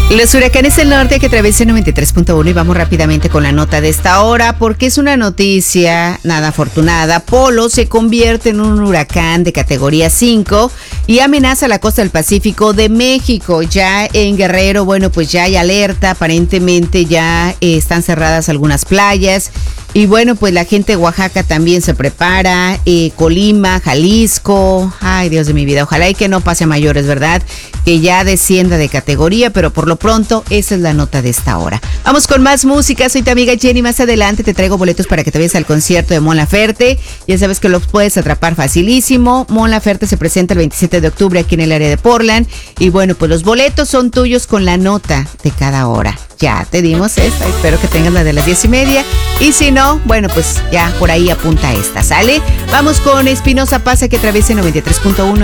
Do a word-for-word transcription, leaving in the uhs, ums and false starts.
Los huracanes del norte que atraviesan noventa y tres punto uno y vamos rápidamente con la nota de esta hora porque es una noticia nada afortunada. Polo se convierte en un huracán de categoría cinco y amenaza la costa del Pacífico de México. Ya en Guerrero, bueno, pues ya hay alerta, aparentemente ya eh, están cerradas algunas playas. Y bueno, pues la gente de Oaxaca también se prepara, eh, Colima, Jalisco, ay Dios de mi vida, ojalá y que no pase a mayores, ¿verdad? Que ya descienda de categoría, pero por lo pronto esa es la nota de esta hora. Vamos con más música, soy tu amiga Jenny, más adelante te traigo boletos para que te vayas al concierto de Mon Laferte, ya sabes que los puedes atrapar facilísimo. Mon Laferte se presenta el veintisiete de octubre aquí en el área de Portland y bueno, pues los boletos son tuyos con la nota de cada hora. Ya te dimos esta, espero que tengas la de las diez y media. Y si no, bueno, pues ya por ahí apunta esta, ¿sale? Vamos con Espinosa Paz que atraviesa noventa y tres punto uno.